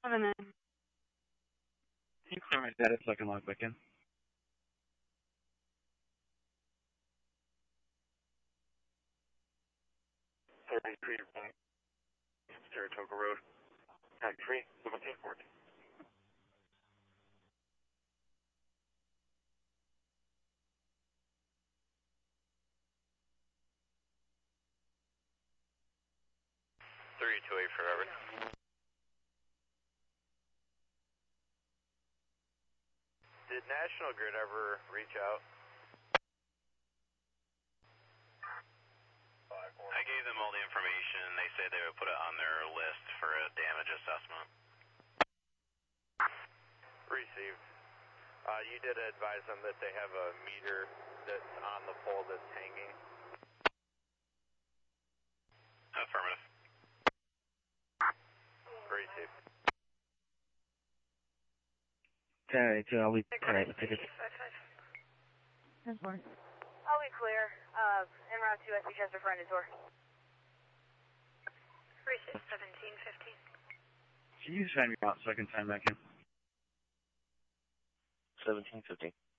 7 in. Can you clear my data so I can log back in? Saratoga Road. Tag 3, 1714. Forever. Did National Grid ever reach out? I gave them all the information and they said they would put it on their list for a damage assessment. Received. You did advise them that they have a meter that's on the pole that's hanging? Affirmative. Received. 1082, I'll be alright with tickets. 10-4. I'll be clear. En route to SC Chester for end tour. Received 1715. Can you sign me out so I can sign back in? 1715.